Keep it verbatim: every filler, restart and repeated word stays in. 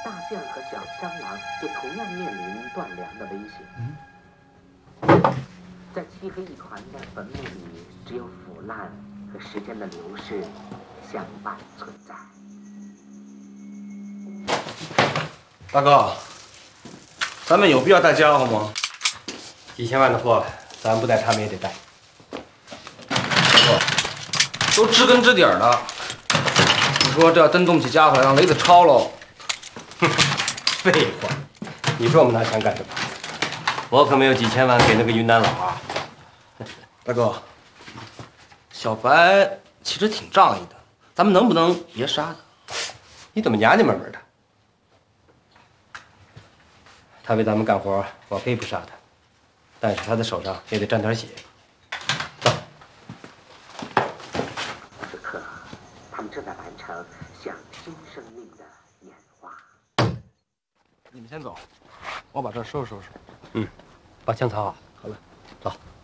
大象和小香狼就同样面临断粮的危险。嗯，在漆黑一团的坟墓里，只有腐烂和时间的流逝相伴存在。 大哥，咱们有必要带家伙吗？ 几千万的货，咱不带他们也得带。 大哥，都知根知底儿的。 你说这要真动起家伙来，让雷子抄喽！ 哼，废话，你说我们拿枪干什么？我可没有几千万给那个云南佬啊！ 大哥，小白其实挺仗义的，咱们能不能别杀他？ 你怎么娘娘们门的？他为咱们干活，我可以不杀他，但是他的手上也得沾点血。走。 此刻，他们正在完成向新生命的演化。 你们先走，我把这收拾收拾。 嗯，把枪藏好。好了，走。